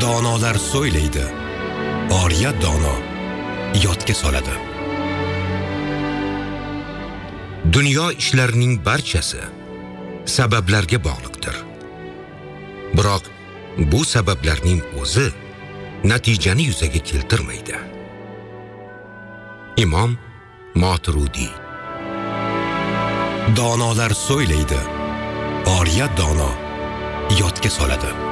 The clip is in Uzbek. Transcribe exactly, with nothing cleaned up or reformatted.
Donolar so'ylaydi, oriya dono yodga soladi. Dunyo ishlarining barchasi sabablarga bog'liqdir. Biroq bu sabablarning o'zi natijani yuzaga keltirmaydi. Imom Moturidiy. Donolar so'ylaydi, oriya dono yodga soladi.